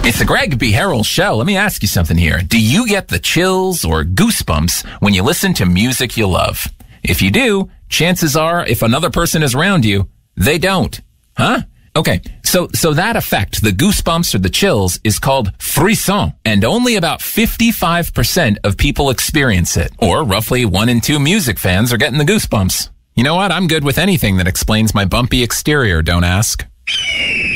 It's the Greg B. Harrell Show. Let me ask you something here. Do you get the chills or goosebumps when you listen to music you love? If you do, chances are, if another person is around you, they don't. Huh? Okay, so that effect, the goosebumps or the chills, is called frisson, and only about 55% of people experience it, or roughly 1 in 2 music fans are getting the goosebumps. You know what? I'm good with anything that explains my bumpy exterior, don't ask.